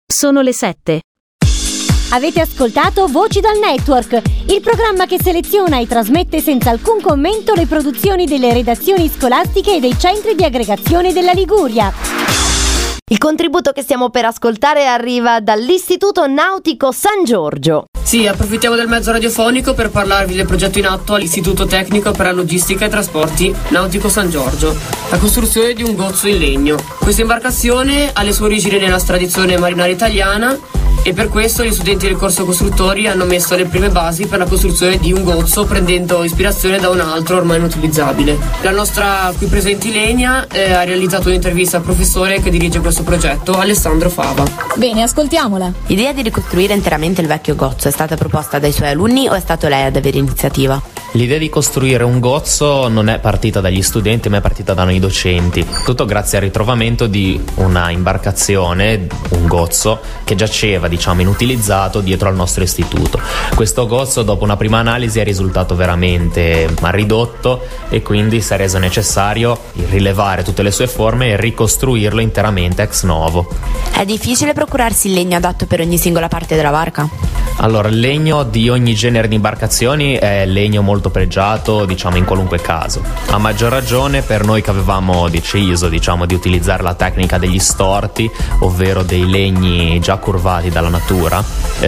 Sono le 7. Avete ascoltato Voci dal Network, il programma che seleziona e trasmette senza alcun commento le produzioni delle redazioni scolastiche e dei centri di aggregazione della Liguria. Il contributo che stiamo per ascoltare arriva dall'Istituto Nautico San Giorgio. Sì, approfittiamo del mezzo radiofonico per parlarvi del progetto in atto all'Istituto Tecnico per la Logistica e Trasporti Nautico San Giorgio, la costruzione di un gozzo in legno. Questa imbarcazione ha le sue origini nella tradizione marinara italiana e per questo gli studenti del corso costruttori hanno messo le prime basi per la costruzione di un gozzo prendendo ispirazione da un altro ormai inutilizzabile. La nostra qui presente Ilenia ha realizzato un'intervista al professore che dirige questo progetto, Alessandro Fava. Bene, ascoltiamola. L'idea di ricostruire interamente il vecchio gozzo è stata proposta dai suoi alunni o è stato lei ad avere iniziativa? L'idea di costruire un gozzo non è partita dagli studenti ma è partita da noi docenti, tutto grazie al ritrovamento di una imbarcazione, un gozzo che giaceva inutilizzato dietro al nostro istituto. Questo gozzo dopo una prima analisi è risultato veramente ridotto e quindi si è reso necessario rilevare tutte le sue forme e ricostruirlo interamente ex novo. È difficile procurarsi il legno adatto per ogni singola parte della barca? Allora, il legno di ogni genere di imbarcazioni è legno molto pregiato, in qualunque caso. A maggior ragione per noi che avevamo deciso, di utilizzare la tecnica degli storti, ovvero dei legni già curvati dalla natura,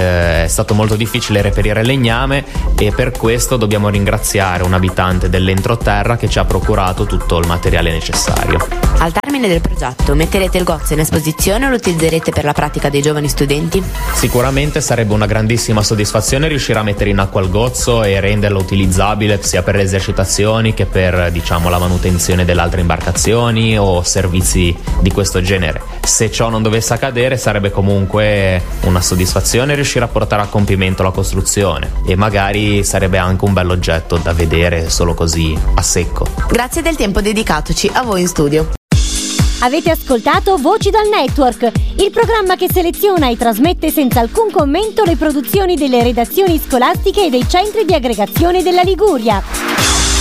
è stato molto difficile reperire legname e per questo dobbiamo ringraziare un abitante dell'entroterra che ci ha procurato tutto il materiale necessario. Al termine del progetto metterete il gozzo in esposizione o lo utilizzerete per la pratica dei giovani studenti? Sicuramente sarebbe una grandissima soddisfazione riuscire a mettere in acqua il gozzo e renderlo utilizzabile sia per le esercitazioni che per la manutenzione delle altre imbarcazioni o servizi di questo genere. Se ciò non dovesse accadere sarebbe comunque una soddisfazione riuscire a portare a compimento la costruzione e magari sarebbe anche un bell'oggetto da vedere solo così a secco. Grazie del tempo dedicatoci, a voi in studio. Avete ascoltato Voci dal Network, il programma che seleziona e trasmette senza alcun commento le produzioni delle redazioni scolastiche e dei centri di aggregazione della Liguria.